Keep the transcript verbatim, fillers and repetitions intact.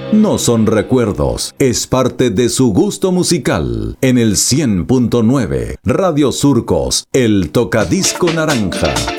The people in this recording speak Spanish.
no son recuerdos, es parte de su gusto musical. En el cien punto nueve, Radio Surcos, el tocadisco naranja.